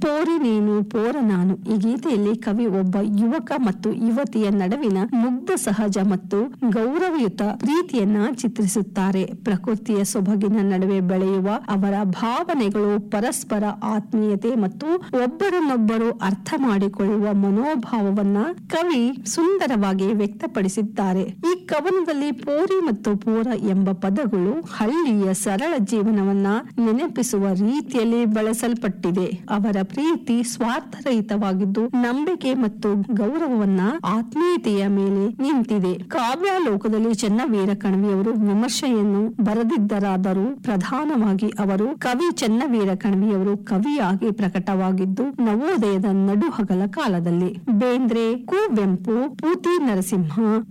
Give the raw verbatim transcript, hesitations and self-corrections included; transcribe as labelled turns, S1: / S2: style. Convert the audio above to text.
S1: ಪೋರಿ ನೀನು ಪೋರ ನಾನು. ಈ ಗೀತೆಯಲ್ಲಿ ಕವಿ ಒಬ್ಬ ಯುವಕ ಮತ್ತು ಯುವತಿಯ ನಡುವಿನ ಮುಗ್ಧ ಸಹಜ ಮತ್ತು ಗೌರವಯುತ ಪ್ರೀತಿಯನ್ನ ಚಿತ್ರಿಸುತ್ತಾರೆ. ಪ್ರಕೃತಿಯ ಸೊಬಗಿನ ನಡುವೆ ಬೆಳೆಯುವ ಅವರ ಭಾವನೆಗಳು ಪರಸ್ಪರ ಆತ್ಮೀಯತೆ ಮತ್ತು ಒಬ್ಬರನ್ನೊಬ್ಬರು ಅರ್ಥ ಮಾಡಿಕೊಳ್ಳುವ ಮನೋಭಾವವನ್ನ ಕವಿ ಸುಂದರವಾಗಿ ವ್ಯಕ್ತಪಡಿಸಿದ್ದಾರೆ. ಈ ಕವನದಲ್ಲಿ ಪೋರಿ ಮತ್ತು ಪೋರ ಎಂಬ ಪದಗಳು ಹಳ್ಳಿಯ ಸರಳ ಜೀವನವನ್ನ ನೆನಪಿಸುವ ರೀತಿಯಲ್ಲಿ ಬಳಸಲ್ಪಟ್ಟಿದೆ. ಅವರ ಪ್ರೀತಿ ಸ್ವಾರ್ಥರಹಿತವಾಗಿದ್ದು ನಂಬಿಕೆ ಮತ್ತು ಗೌರವವನ್ನ ಆತ್ಮೀಯತೆಯ ಮೇಲೆ ನಿಂತಿದೆ. ಕಾವ್ಯಾಲೋಕದಲ್ಲಿ ಚೆನ್ನವೀರ ಕಣವಿಯವರು ವಿಮರ್ಶೆಯನ್ನು ಬರೆದಿದ್ದರಾದರೂ ಪ್ರಧಾನವಾಗಿ ಅವರು ಕವಿ ಚೆನ್ನವೀರ ಕಣವಿಯವರು ಕವಿಯಾಗಿ ಪ್ರಕಟವಾಗಿದ್ದು ನವೋದಯದ ನಡುಹಗಲ ಕಾಲದಲ್ಲಿ. ಬೇಂದ್ರೆ, ಕುವೆಂಪು, ಪೂತಿ ನರಸಿಂಹ,